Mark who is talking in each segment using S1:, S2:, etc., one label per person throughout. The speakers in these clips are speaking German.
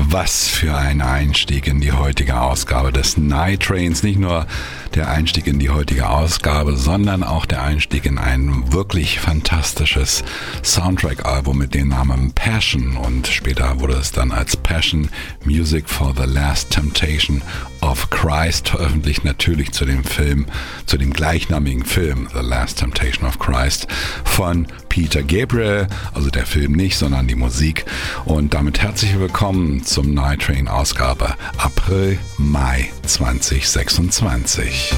S1: Was für ein Einstieg in die heutige Ausgabe des Night Trains. Nicht nur der Einstieg in die heutige Ausgabe, sondern auch der Einstieg in ein wirklich fantastisches Soundtrack-Album mit dem Namen Passion. Und später wurde es dann als Passion Music for the Last Temptation of Christ veröffentlicht. Natürlich zu dem gleichnamigen Film The Last Temptation of Christ von Peter Gabriel. Also der Film nicht, sondern die Musik. Und damit herzlich willkommen zum Night Train Ausgabe April-Mai 2026.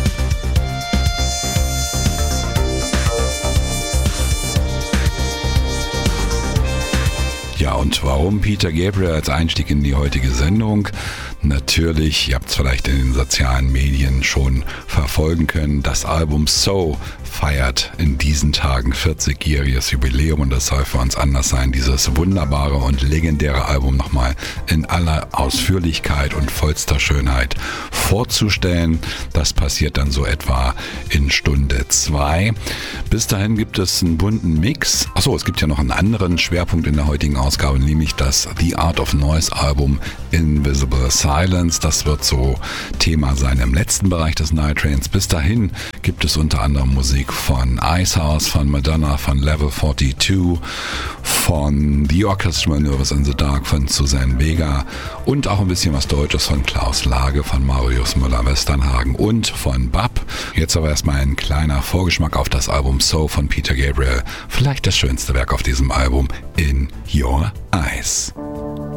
S1: Ja, und warum Peter Gabriel als Einstieg in die heutige Sendung? Natürlich, ihr habt es vielleicht in den sozialen Medien schon verfolgen können, das Album So feiert in diesen Tagen 40-jähriges Jubiläum und das soll für uns anders sein, dieses wunderbare und legendäre Album nochmal in aller Ausführlichkeit und vollster Schönheit vorzustellen. Das passiert dann so etwa in Stunde 2. Bis dahin gibt es einen bunten Mix. Achso, es gibt ja noch einen anderen Schwerpunkt in der heutigen Ausgabe, nämlich das The Art of Noise Album Invisible Silence. Das wird so Thema sein im letzten Bereich des Night Trains. Bis dahin gibt es unter anderem Musik von Icehouse, von Madonna, von Level 42, von The Orchestra Nervous in the Dark, von Susanne Vega und auch ein bisschen was Deutsches von Klaus Lage, von Marius Müller-Westernhagen und von Bab. Jetzt aber erstmal ein kleiner Vorgeschmack auf das Album So von Peter Gabriel. Vielleicht das schönste Werk auf diesem Album, In Your Eyes.